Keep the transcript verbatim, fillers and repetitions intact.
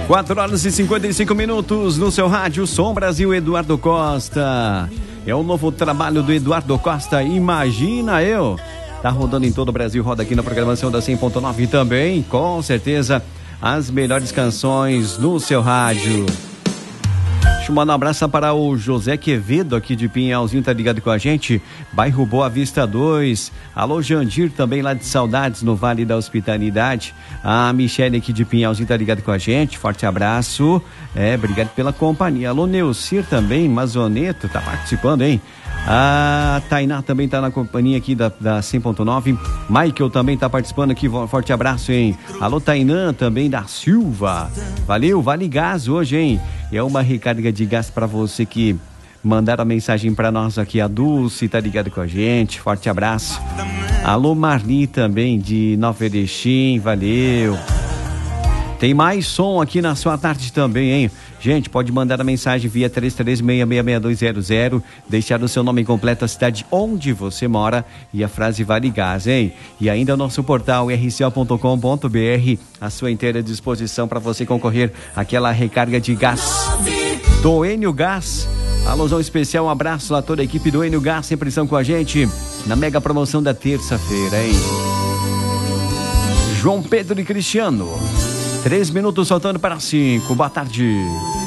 quatro horas e cinquenta e cinco minutos no seu rádio Som Brasil, Eduardo Costa. É o novo trabalho do Eduardo Costa, Imagina Eu. Tá rodando em todo o Brasil, roda aqui na programação da cem ponto nove também, com certeza, as melhores canções no seu rádio. Deixa eu mandar um abraço para o José Quevedo aqui de Pinhalzinho, tá ligado com a gente, bairro Boa Vista dois. Alô Jandir também lá de Saudades no Vale da Hospitalidade. A Michele aqui de Pinhalzinho tá ligado com a gente, forte abraço, é, obrigado pela companhia. Alô Neucir também, Mazoneto, tá participando, hein? A Tainá também tá na companhia aqui da, da cem ponto nove. Michael também tá participando aqui, forte abraço, hein? Alô Tainã também da Silva. Valeu, Vale Gás hoje, hein? É uma recarga de gás para você que mandaram a mensagem para nós aqui. A Dulce tá ligada com a gente, forte abraço. Alô Marli também de Nova Erechim, valeu. Tem mais som aqui na sua tarde também, hein? Gente, pode mandar a mensagem via três três seis, seis seis dois zero zero, deixar o seu nome completo, a cidade onde você mora e a frase Vale Gás, hein? E ainda o nosso portal r c o ponto com ponto b r, à sua inteira disposição para você concorrer àquela recarga de gás do Enio Gás. Alusão especial, um abraço a toda a equipe do Enio Gás, sempre estão com a gente na mega promoção da terça-feira, hein? João Pedro e Cristiano. Três minutos faltando para cinco. Boa tarde.